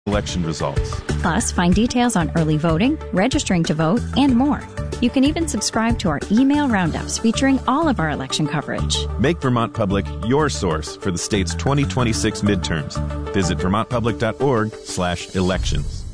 election results. Plus, find details on early voting, registering to vote, and more. You can even subscribe to our email roundups featuring all of our election coverage. Make Vermont Public your source for the state's 2026 midterms. Visit vermontpublic.org/elections.